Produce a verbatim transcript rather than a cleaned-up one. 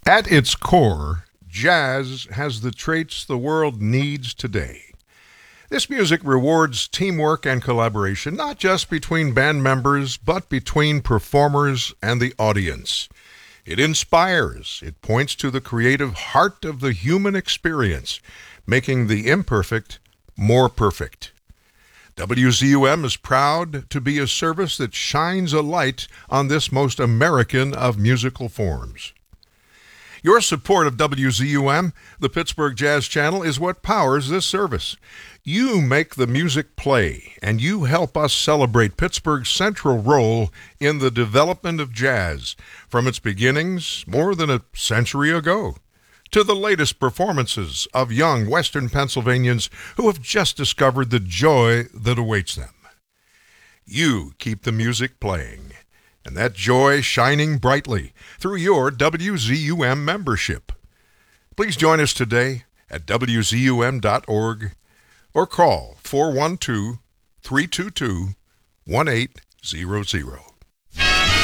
At its core, jazz has the traits the world needs today. This music rewards teamwork and collaboration, not just between band members, but between performers and the audience. It inspires, it points to the creative heart of the human experience, making the imperfect more perfect. W Z U M is proud to be a service that shines a light on this most American of musical forms. Your support of W Z U M, the Pittsburgh Jazz Channel, is what powers this service. You make the music play, and you help us celebrate Pittsburgh's central role in the development of jazz, from its beginnings more than a century ago, to the latest performances of young Western Pennsylvanians who have just discovered the joy that awaits them. You keep the music playing, and that joy shining brightly through your W Z U M membership. Please join us today at W Z U M dot org or call four one two, three two two, one eight zero zero.